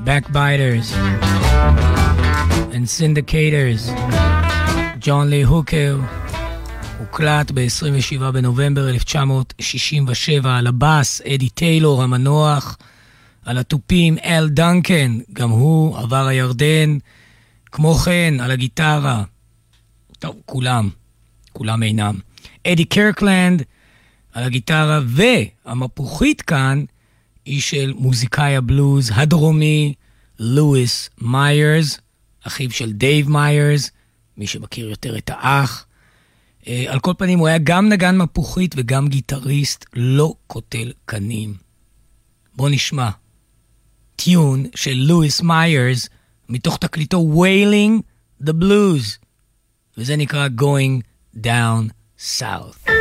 Backbiters and Syndicators, ג'ון לי הוקר, הוקלט ב-27 בנובמבר 1967, על הבאס אדי טיילור המנוח, על התופים אל דנקן, גם הוא עבר הירדן, כמו כן על הגיטרה, טוב, כולם אינם, אדי קרקלנד על הגיטרה, והמפוחית כאן היא של מוזיקאי הבלוז הדרומי לואיס מיירס, אחיו של דייב מיירס, מי שמכיר יותר את האח. על כל פנים הוא היה גם נגן מפוחית וגם גיטריסט, לא קוטל קנים. בוא נשמע טיון של לואיס מיירס מתוך תקליטו Wailing the Blues, וזה נקרא Going Down South.